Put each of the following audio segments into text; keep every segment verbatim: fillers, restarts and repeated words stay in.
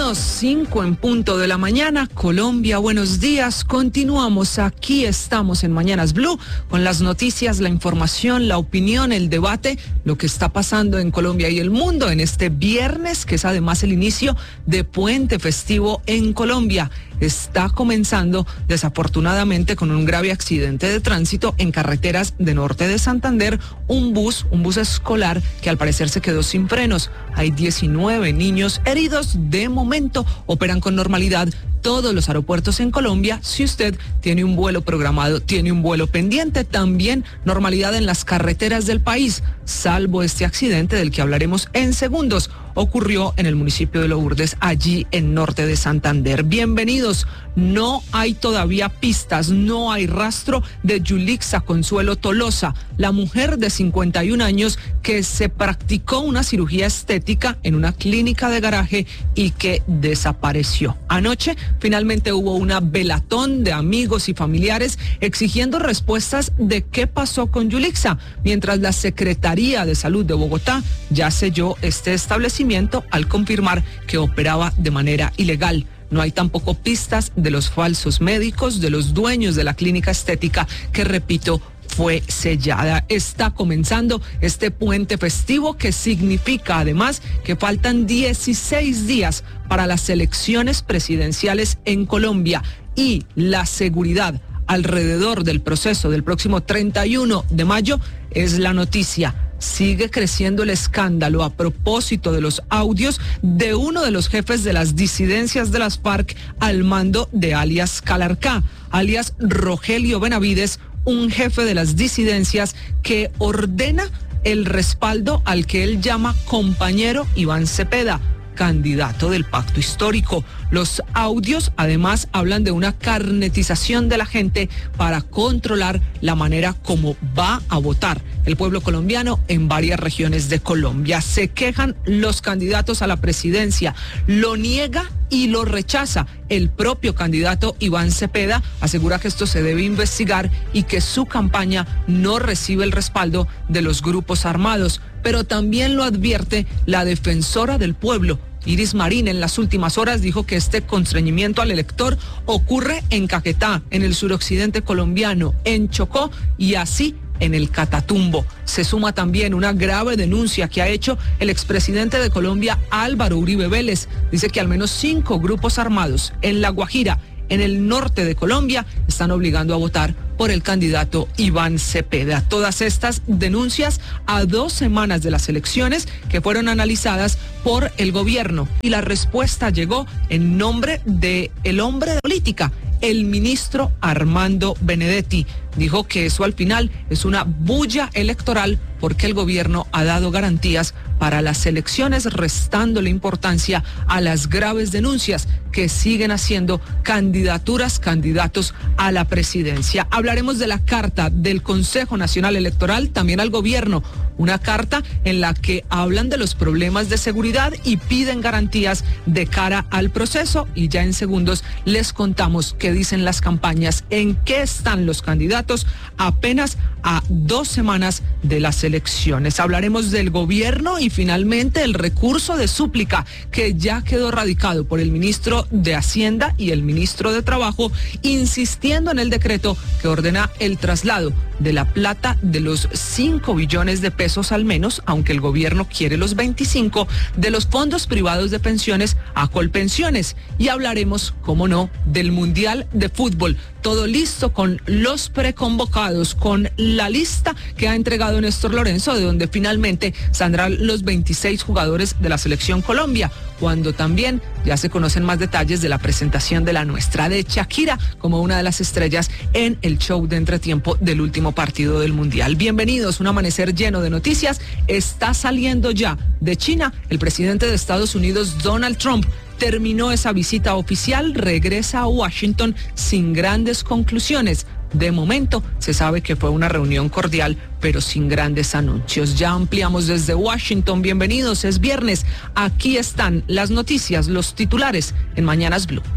Bienvenidos, cinco en punto de la mañana, Colombia, buenos días. Continuamos, aquí estamos en Mañanas Blue con las noticias, la información, la opinión, el debate, lo que está pasando en Colombia y el mundo en este viernes, que es además el inicio de puente festivo en Colombia. Está comenzando desafortunadamente con un grave accidente de tránsito en carreteras de norte de Santander, un bus, un bus escolar que al parecer se quedó sin frenos. Hay diecinueve niños heridos. De momento operan con normalidad todos los aeropuertos en Colombia. Si usted tiene un vuelo programado, tiene un vuelo pendiente, también normalidad en las carreteras del país, salvo este accidente del que hablaremos en segundos. Ocurrió en el municipio de Lourdes, allí en norte de Santander. Bienvenidos. No hay todavía pistas, no hay rastro de Yulixa Consuelo Tolosa, la mujer de cincuenta y un años que se practicó una cirugía estética en una clínica de garaje y que desapareció. Anoche finalmente hubo una velatón de amigos y familiares exigiendo respuestas de qué pasó con Yulixa, mientras la Secretaría de Salud de Bogotá ya selló este establecimiento al confirmar que operaba de manera ilegal. No hay tampoco pistas de los falsos médicos, de los dueños de la clínica estética que, repito, fue sellada. Está comenzando este puente festivo que significa además que faltan dieciséis días para las elecciones presidenciales en Colombia y la seguridad alrededor del proceso del próximo treinta y uno de mayo es la noticia. Sigue creciendo el escándalo a propósito de los audios de uno de los jefes de las disidencias de las FARC al mando de alias Calarcá, alias Rogelio Benavides, un jefe de las disidencias que ordena el respaldo al que él llama compañero Iván Cepeda, candidato del pacto histórico. Los audios además hablan de una carnetización de la gente para controlar la manera como va a votar el pueblo colombiano en varias regiones de Colombia. Se quejan los candidatos a la presidencia, lo niega y lo rechaza el propio candidato Iván Cepeda. Asegura que esto se debe investigar y que su campaña no recibe el respaldo de los grupos armados, pero también lo advierte la defensora del pueblo, Iris Marín. En las últimas horas dijo que este constreñimiento al elector ocurre en Caquetá, en el suroccidente colombiano, en Chocó y así en el Catatumbo. Se suma también una grave denuncia que ha hecho el expresidente de Colombia, Álvaro Uribe Vélez. Dice que al menos cinco grupos armados en La Guajira, en el norte de Colombia, están obligando a votar por el candidato Iván Cepeda. Todas estas denuncias a dos semanas de las elecciones que fueron analizadas por el gobierno, y la respuesta llegó en nombre de el hombre de política, el ministro Armando Benedetti. Dijo que eso al final es una bulla electoral porque el gobierno ha dado garantías para las elecciones, restándole importancia a las graves denuncias que siguen haciendo candidaturas, candidatos a la presidencia. Hablaremos de la carta del Consejo Nacional Electoral también al gobierno, una carta en la que hablan de los problemas de seguridad y piden garantías de cara al proceso, y ya en segundos les contamos qué dicen las campañas, en qué están los candidatos apenas a dos semanas de las elecciones. Hablaremos del gobierno y finalmente el recurso de súplica que ya quedó radicado por el ministro de Hacienda y el ministro de Trabajo, insistiendo en el decreto que ordena el traslado de la plata de los cinco billones de pesos al menos, aunque el gobierno quiere los veinticinco, de los fondos privados de pensiones a Colpensiones. Y hablaremos, cómo no, del Mundial de Fútbol. Todo listo con los preconvocados, con la lista que ha entregado Néstor Lorenzo, de donde finalmente saldrán los veintiséis jugadores de la Selección Colombia, cuando también ya se conocen más detalles de la presentación de la nuestra, de Shakira como una de las estrellas en el show de entretiempo del último partido del Mundial. Bienvenidos, un amanecer lleno de noticias. Está saliendo ya de China el presidente de Estados Unidos, Donald Trump. Terminó esa visita oficial, regresa a Washington sin grandes conclusiones. De momento se sabe que fue una reunión cordial, pero sin grandes anuncios. Ya ampliamos desde Washington. Bienvenidos, es viernes. Aquí están las noticias, los titulares en Mañanas Blue.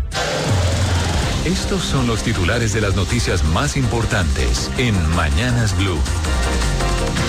Estos son los titulares de las noticias más importantes en Mañanas Blue.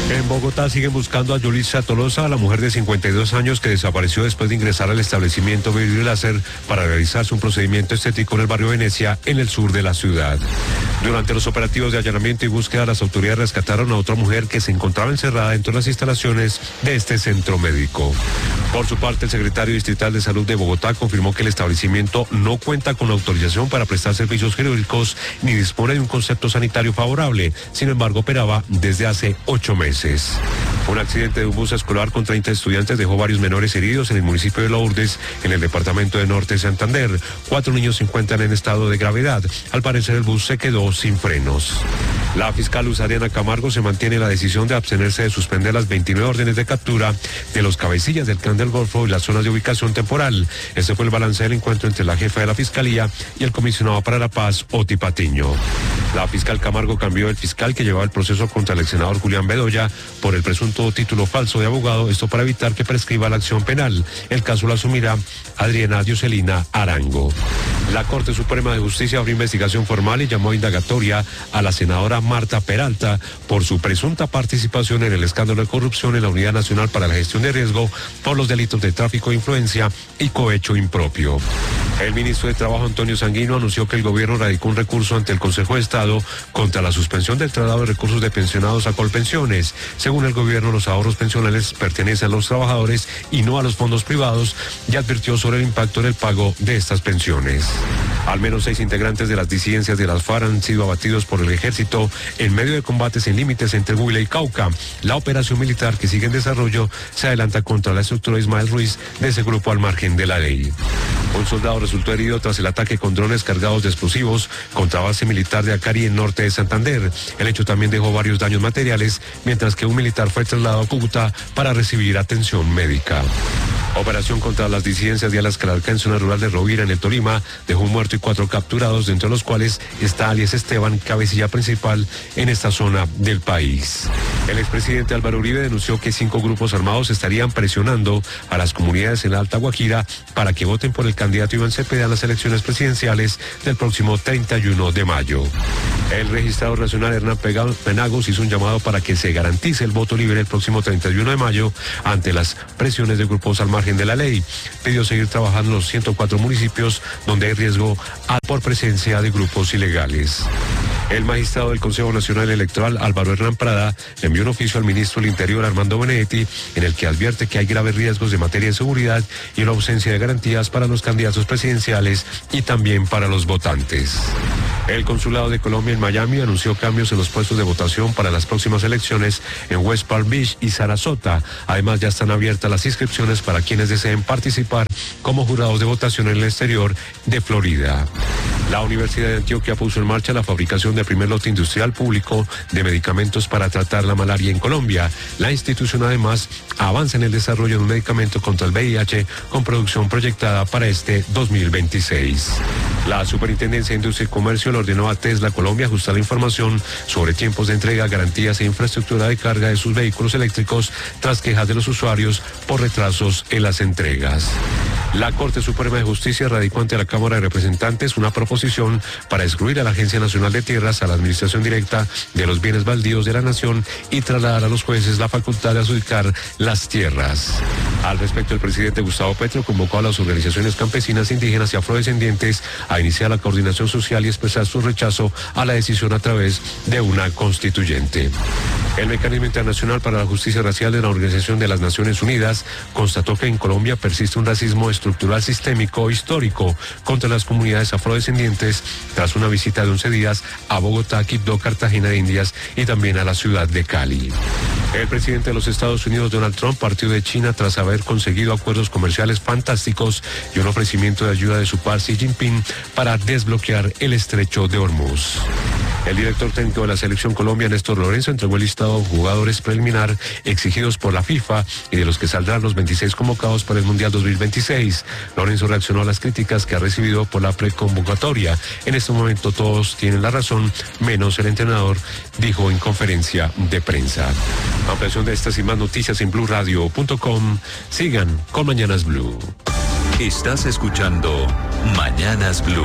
En Bogotá siguen buscando a Yulitza Tolosa, la mujer de cincuenta y dos años que desapareció después de ingresar al establecimiento Vidrio Láser para realizarse un procedimiento estético en el barrio Venecia, en el sur de la ciudad. Durante los operativos de allanamiento y búsqueda, las autoridades rescataron a otra mujer que se encontraba encerrada dentro de las instalaciones de este centro médico. Por su parte, el secretario distrital de Salud de Bogotá confirmó que el establecimiento no cuenta con autorización para prestar servicios quirúrgicos ni dispone de un concepto sanitario favorable. Sin embargo, operaba desde hace ocho meses. Un accidente de un bus escolar con treinta estudiantes dejó varios menores heridos en el municipio de Lourdes, en el departamento de Norte de Santander. Cuatro niños se encuentran en estado de gravedad. Al parecer, el bus se quedó sin frenos. La fiscal Luz Ariana Camargo se mantiene la decisión de abstenerse de suspender las veintinueve órdenes de captura de los cabecillas del Clan del Golfo y las zonas de ubicación temporal. Este fue el balance del encuentro entre la jefa de la Fiscalía y el comisionado para la paz, Oti Patiño. La fiscal Camargo cambió el fiscal que llevaba el proceso contra el ex senador Julián Bedoya por el presunto título falso de abogado, esto para evitar que prescriba la acción penal. El caso lo asumirá Adriana Dioselina Arango. La Corte Suprema de Justicia abrió investigación formal y llamó a indagatoria a la senadora Marta Peralta por su presunta participación en el escándalo de corrupción en la Unidad Nacional para la Gestión de Riesgo por los delitos de tráfico de influencia y cohecho impropio. El ministro de Trabajo, Antonio Sanguino, anunció que el gobierno radicó un recurso ante el Consejo de Estado contra la suspensión del traslado de recursos de pensionados a Colpensiones. Según el gobierno, los ahorros pensionales pertenecen a los trabajadores y no a los fondos privados, y advirtió sobre el impacto en el pago de estas pensiones. Al menos seis integrantes de las disidencias de las FARC han sido abatidos por el ejército en medio de combates sin límites entre Huila y Cauca. La operación militar que sigue en desarrollo se adelanta contra la estructura Ismael Ruiz de ese grupo al margen de la ley. Un soldado resultó herido tras el ataque con drones cargados de explosivos contra base militar de Acari en norte de Santander. El hecho también dejó varios daños materiales, mientras que un militar fue trasladado a Cúcuta para recibir atención médica. Operación contra las disidencias de Alas Calarca en zona rural de Rovira, en el Tolima, dejó un muerto y cuatro capturados, dentro de los cuales está alias Esteban, cabecilla principal en esta zona del país. El expresidente Álvaro Uribe denunció que cinco grupos armados estarían presionando a las comunidades en la Alta Guajira para que voten por el candidato Iván Cepeda en las elecciones presidenciales del próximo treinta y uno de mayo. El registrador nacional Hernán Penagos hizo un llamado para que se garantice el voto libre el próximo treinta y uno de mayo ante las presiones de grupos al margen de la ley. Pidió seguir trabajando en los ciento cuatro municipios donde hay riesgo por presencia de grupos ilegales. El magistrado del Consejo Nacional Electoral, Álvaro Hernán Prada, le envió un oficio al ministro del Interior, Armando Benedetti, en el que advierte que hay graves riesgos de materia de seguridad y una ausencia de garantías para los candidatos presidenciales y también para los votantes. El Consulado de Colombia en Miami anunció cambios en los puestos de votación para las próximas elecciones en West Palm Beach y Sarasota. Además, ya están abiertas las inscripciones para quienes deseen participar como jurados de votación en el exterior de Florida. La Universidad de Antioquia puso en marcha la fabricación del primer lote industrial público de medicamentos para tratar la malaria en Colombia. La institución además avanza en el desarrollo de un medicamento contra el V I H con producción proyectada para este dos mil veintiséis. La Superintendencia de Industria y Comercio le ordenó a Tesla Colombia ajustar la información sobre tiempos de entrega, garantías e infraestructura de carga de sus vehículos eléctricos tras quejas de los usuarios por retrasos en las entregas. La Corte Suprema de Justicia radicó ante la Cámara de Representantes una proposición para excluir a la Agencia Nacional de Tierras a la administración directa de los bienes baldíos de la nación y trasladar a los jueces la facultad de adjudicar las tierras. Al respecto, el presidente Gustavo Petro convocó a las organizaciones campesinas, indígenas y afrodescendientes a iniciar la coordinación social y expresar su rechazo a la decisión a través de una constituyente. El Mecanismo Internacional para la Justicia Racial de la Organización de las Naciones Unidas constató que en Colombia persiste un racismo estructural sistémico histórico contra las comunidades afrodescendientes tras una visita de once días a Bogotá, Quibdó, Cartagena de Indias y también a la ciudad de Cali. El presidente de los Estados Unidos, Donald Trump, partió de China tras haber conseguido acuerdos comerciales fantásticos y un ofrecimiento de ayuda de su par Xi Jinping para desbloquear el estrecho de Hormuz. El director técnico de la Selección Colombia, Néstor Lorenzo, entregó el listado de jugadores preliminar exigidos por la FIFA y de los que saldrán los veintiséis convocados para el Mundial dos mil veintiséis. Lorenzo reaccionó a las críticas que ha recibido por la preconvocatoria. En este momento todos tienen la razón, menos el entrenador, dijo en conferencia de prensa. Ampliación de estas y más noticias en blue radio punto com. Sigan con Mañanas Blue. Estás escuchando Mañanas Blue.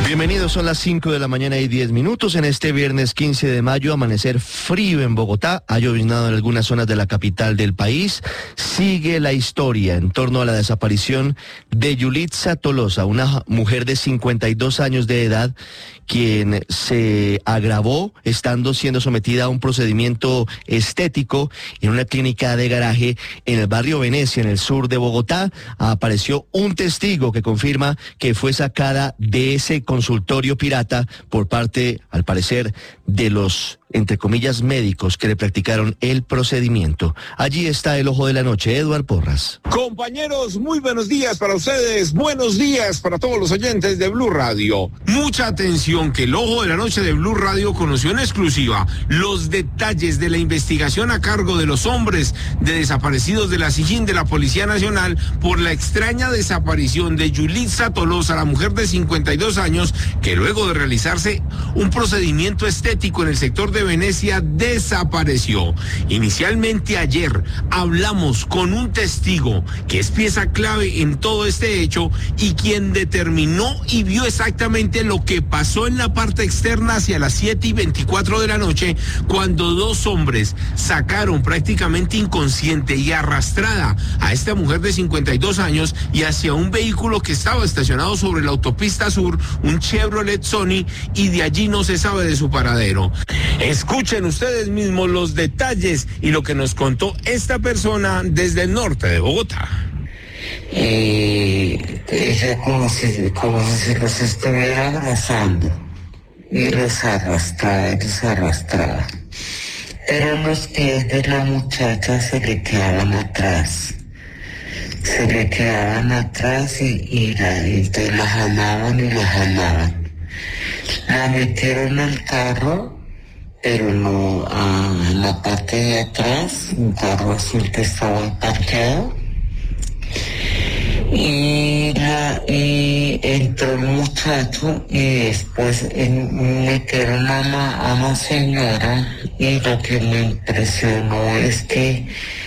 Bienvenidos, son las cinco de la mañana y diez minutos. En este viernes quince de mayo, amanecer frío en Bogotá. Ha lloviznado en algunas zonas de la capital del país. Sigue la historia en torno a la desaparición de Yulitza Tolosa, una mujer de cincuenta y dos años de edad, quien se agravó estando siendo sometida a un procedimiento estético en una clínica de garaje en el barrio Venecia, en el sur de Bogotá. Apareció un testigo que confirma que fue sacada de ese consultorio pirata por parte, al parecer, de los, entre comillas, médicos que le practicaron el procedimiento. Allí está el ojo de la noche, Eduard Porras. Compañeros, muy buenos días para ustedes, buenos días para todos los oyentes de Blue Radio. Mucha atención, que el ojo de la noche de Blue Radio conoció en exclusiva los detalles de la investigación a cargo de los hombres de desaparecidos de la SIJIN de la Policía Nacional por la extraña desaparición de Yulitza Tolosa, la mujer de cincuenta y dos años, que luego de realizarse un procedimiento estético en el sector de Venecia desapareció. Inicialmente ayer hablamos con un testigo que es pieza clave en todo este hecho y quien determinó y vio exactamente lo que pasó en la parte externa hacia las siete y veinticuatro de la noche, cuando dos hombres sacaron prácticamente inconsciente y arrastrada a esta mujer de cincuenta y dos años y hacia un vehículo que estaba estacionado sobre la autopista sur, un Chevrolet Sony, y de allí no se sabe de su paradero. Escuchen ustedes mismos los detalles y lo que nos contó esta persona desde el norte de Bogotá. Eh, ella como si, como si los estuviera abrazando y los arrastraba, los arrastraba. Pero los pies de la muchacha se le quedaban atrás. Se le quedaban atrás y, y, la, y te la jalaban y la jalaban. La metieron al carro, pero no a la parte de atrás, un carro azul que estaba parqueado. Y, la, y entró el muchacho y después en, metieron a la, a la señora, y lo que me impresionó es que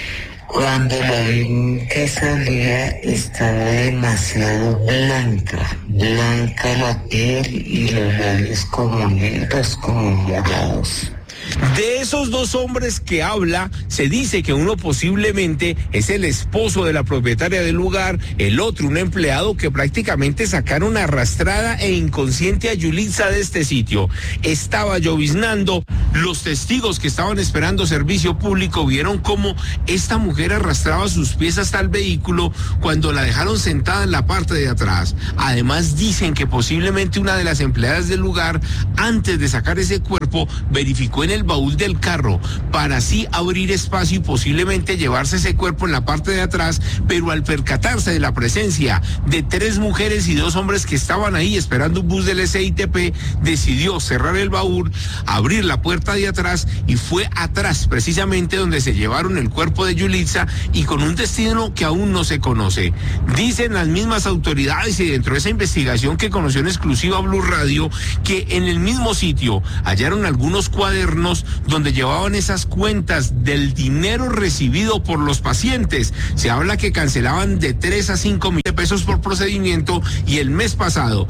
cuando la vi que salía estaba demasiado blanca, blanca la piel y los labios como negros, como morados. De esos dos hombres que habla, se dice que uno posiblemente es el esposo de la propietaria del lugar, el otro un empleado que prácticamente sacaron arrastrada e inconsciente a Yulitza de este sitio. Estaba lloviznando, los testigos que estaban esperando servicio público vieron cómo esta mujer arrastraba sus pies hasta el vehículo cuando la dejaron sentada en la parte de atrás. Además dicen que posiblemente una de las empleadas del lugar, antes de sacar ese cuerpo, verificó en el baúl del carro para así abrir espacio y posiblemente llevarse ese cuerpo en la parte de atrás, pero al percatarse de la presencia de tres mujeres y dos hombres que estaban ahí esperando un bus del S I T P, decidió cerrar el baúl, abrir la puerta de atrás y fue atrás precisamente donde se llevaron el cuerpo de Yulitza, y con un destino que aún no se conoce. Dicen las mismas autoridades y dentro de esa investigación que conoció en exclusiva Blue Radio, que en el mismo sitio hallaron algunos cuadernos donde llevaban esas cuentas del dinero recibido por los pacientes. Se habla que cancelaban de tres a cinco mil pesos por procedimiento, y el mes pasado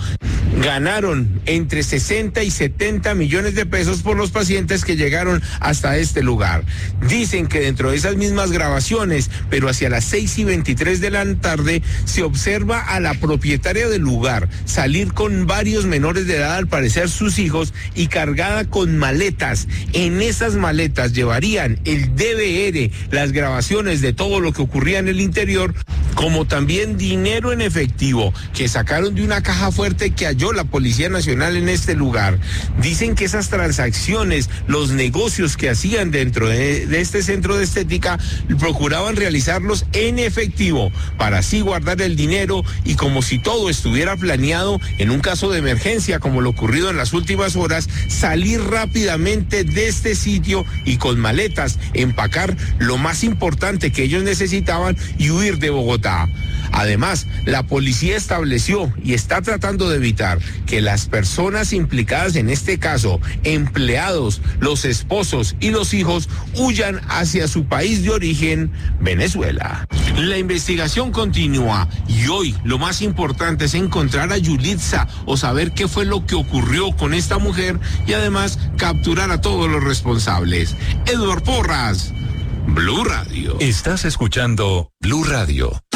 ganaron entre sesenta y setenta millones de pesos por los pacientes que llegaron hasta este lugar. Dicen que dentro de esas mismas grabaciones, pero hacia las seis y veintitrés de la tarde, se observa a la propietaria del lugar salir con varios menores de edad, al parecer sus hijos, y cargada con maletas. En esas maletas llevarían el D V R, las grabaciones de todo lo que ocurría en el interior, como también dinero en efectivo que sacaron de una caja fuerte que halló la Policía Nacional en este lugar. Dicen que esas transacciones, los negocios que hacían dentro de, de este centro de estética, procuraban realizarlos en efectivo para así guardar el dinero, y como si todo estuviera planeado, en un caso de emergencia como lo ocurrido en las últimas horas, salir rápidamente de este sitio y con maletas empacar lo más importante que ellos necesitaban y huir de Bogotá. Además, la policía estableció y está tratando de evitar que las personas implicadas en este caso, empleados, los esposos y los hijos, huyan hacia su país de origen, Venezuela. La investigación continúa y hoy lo más importante es encontrar a Yulitza o saber qué fue lo que ocurrió con esta mujer y además capturar a todos los responsables. Edward Porras, Blue Radio. Estás escuchando Blue Radio.